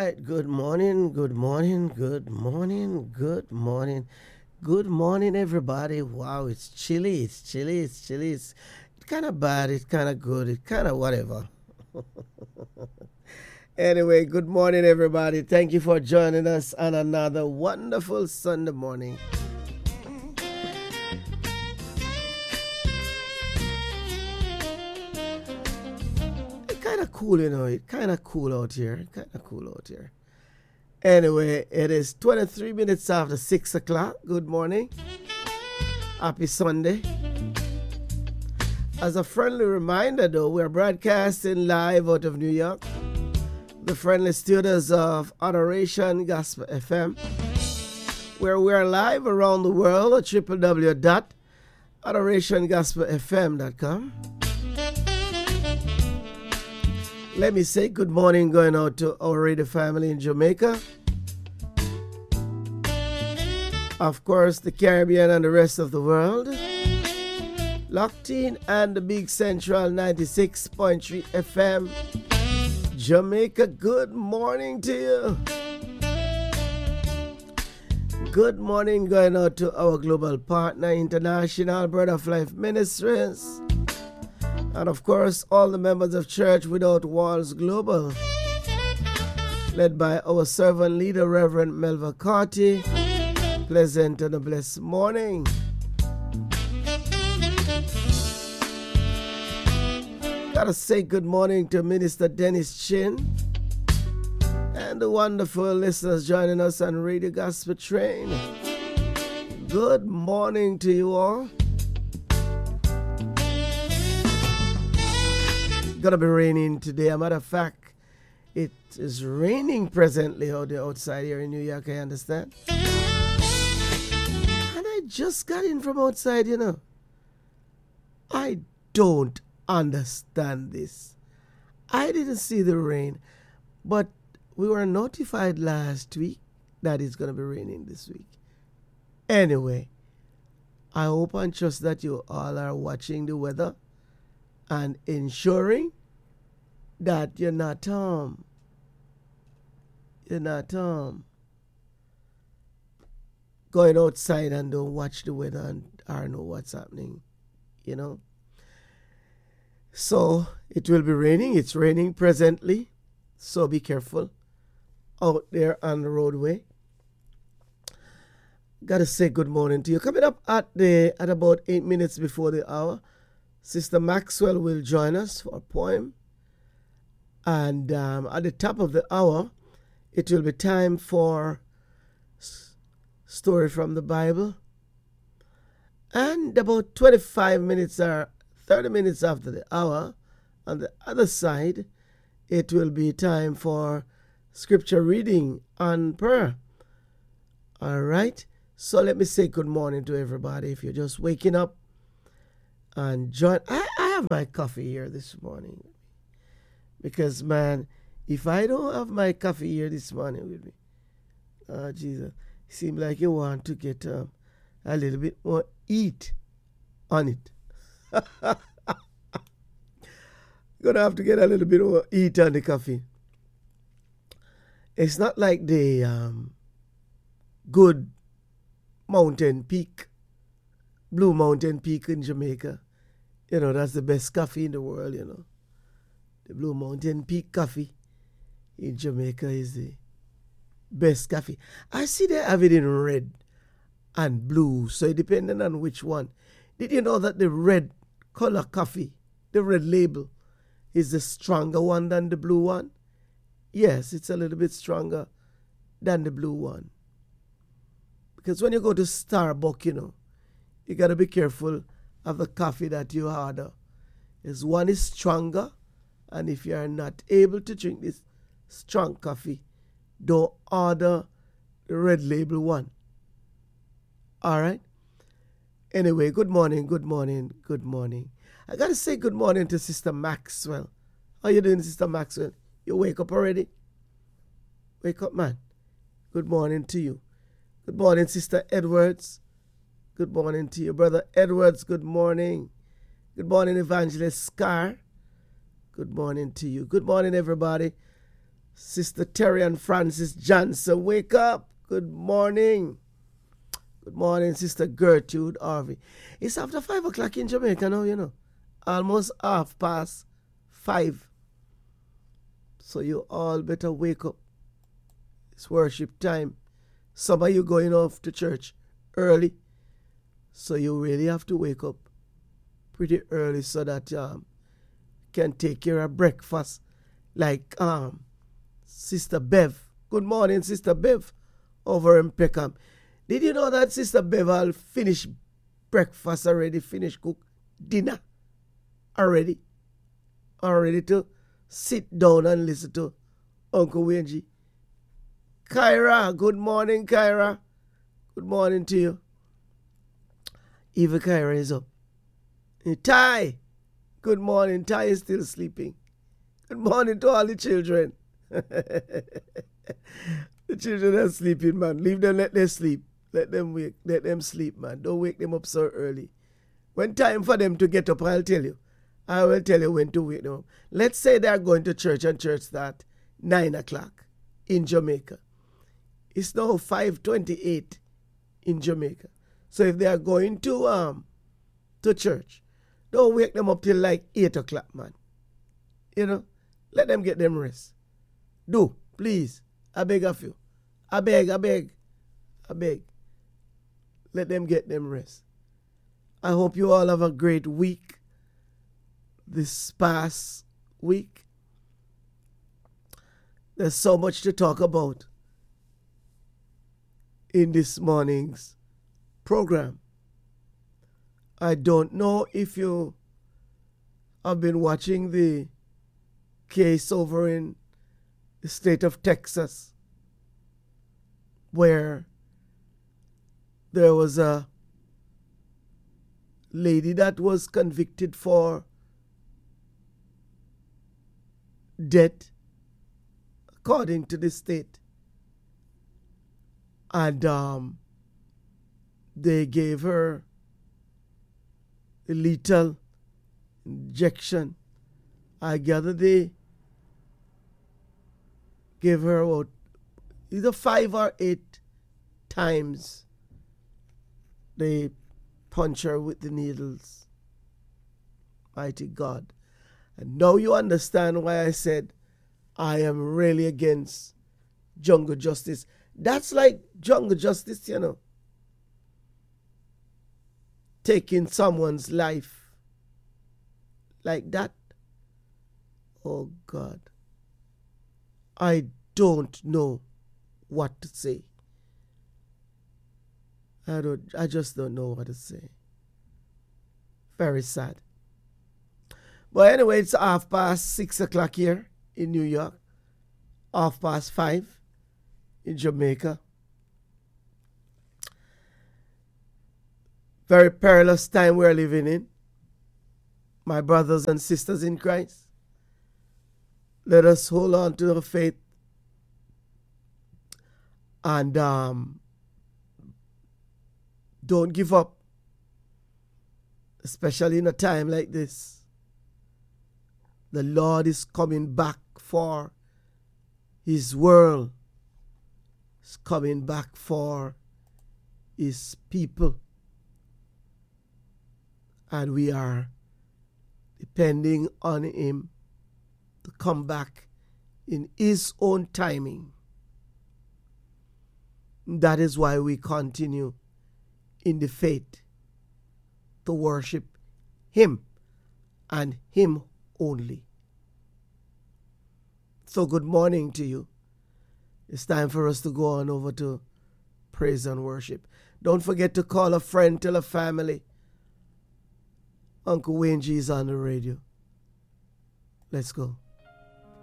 right. Good morning. Good morning. Good morning. Good morning. Good morning, everybody. Wow, it's chilly. It's chilly. It's chilly. It's kind of bad. It's kind of good. It's kind of whatever. Anyway, good morning, everybody. Thank you for joining us on another wonderful Sunday morning. It's kind of cool, It's kind of cool out here. Kind of cool out here. Anyway, it is 23 minutes after 6 o'clock. Good morning. Happy Sunday. As a friendly reminder, though, we're broadcasting live out of New York. The friendly studios of Adoration Gospel FM, where we are live around the world at www.adorationgospelfm.com. Let me say good morning going out to our radio family in Jamaica. Of course, the Caribbean and the rest of the world. Locked in and the Big Central 96.3 FM. Jamaica, good morning to you. Good morning going out to our global partner, International Bread of Life Ministries. And of course, all the members of Church Without Walls Global, led by our servant leader, Reverend Melva Carty. Pleasant and a blessed morning. Gotta say good morning to Minister Dennis Chin and the wonderful listeners joining us on Radio Gospel Train. Good morning to you all. Gonna be raining today. As a matter of fact, it is raining presently out there outside here in New York, I understand. And I just got in from outside, I don't understand this. I didn't see the rain, but we were notified last week that it's going to be raining this week. Anyway, I hope and trust that you all are watching the weather and ensuring that you're not going outside and don't watch the weather and or know what's happening, So it will be raining. It's raining presently, so be careful out there on the roadway. Gotta say good morning to you. Coming up at about 8 minutes before the hour, Sister Maxwell will join us for a poem. And at the top of the hour, it will be time for story from the Bible. And about 25 minutes or 30 minutes after the hour, on the other side, it will be time for scripture reading and prayer. All right? So let me say good morning to everybody. If you're just waking up and join. I have my coffee here this morning. Because, man, if I don't have my coffee here this morning with me, Jesus, it seems like you want to get a little bit more eat on it. Gonna have to get a little bit more eat on the coffee. It's not like the good mountain peak, Blue Mountain Peak in Jamaica. That's the best coffee in the world, The Blue Mountain Peak coffee in Jamaica is the best coffee. I see they have it in red and blue, so depending on which one. Did you know that the red color coffee, the red label, is the stronger one than the blue one? Yes, it's a little bit stronger than the blue one. Because when you go to Starbucks, you got to be careful of the coffee that you order. Because one is stronger, and if you are not able to drink this strong coffee, don't order the red label one. All right? Anyway, good morning, good morning, good morning. I got to say good morning to Sister Maxwell. How you doing, Sister Maxwell? You wake up already? Wake up, man. Good morning to you. Good morning, Sister Edwards. Good morning to you, Brother Edwards. Good morning. Good morning, Evangelist Scar. Good morning to you. Good morning, everybody. Sister Terry and Francis Johnson, wake up. Good morning. Good morning, Sister Gertrude Harvey. It's after 5 o'clock in Jamaica now, you know. Almost 5:30. So you all better wake up. It's worship time. Some of you going off to church early. So you really have to wake up pretty early so that you can take care of breakfast. Like Sister Bev. Good morning, Sister Bev, over in Peckham. Did you know that Sister Bev will finish breakfast already, finish cook dinner already? Already to sit down and listen to Uncle Wenji. Kyra, good morning, Kyra. Good morning to you. Even Kyra is up. Ty, good morning. Ty is still sleeping. Good morning to all the children. The children are sleeping, man. Leave them, let them sleep. Let them wake, let them sleep, man. Don't wake them up so early. When time for them to get up, I'll tell you. I will tell you when to wake them up. Let's say they are going to church and church start 9 o'clock in Jamaica. It's now 5:28 in Jamaica. So if they are going to church, don't wake them up till like 8 o'clock, man. You know, let them get them rest. Do, please. I beg of you. I beg. Let them get them rest. I hope you all have a great week this past week. There's so much to talk about in this morning's program. I don't know if you have been watching the case over in the state of Texas, where there was a lady that was convicted for debt, according to the state. And they gave her a lethal injection. I gather they gave her about either 5 or 8 times they punch her with the needles. Mighty God. And now you understand why I said I am really against jungle justice. That's like jungle justice, you know. Taking someone's life like that. Oh God. I don't know what to say. I just don't know what to say. Very sad. But anyway, it's 6:30 o'clock here in New York. 5:30 in Jamaica. Very perilous time we're living in. My brothers and sisters in Christ, let us hold on to our faith and don't give up, especially in a time like this. The Lord is coming back for His world. He's coming back for His people. And we are depending on Him to come back in His own timing. That is why we continue in the faith to worship Him and Him only. So good morning to you. It's time for us to go on over to praise and worship. Don't forget to call a friend, tell a family. Uncle Wayne G is on the radio. Let's go.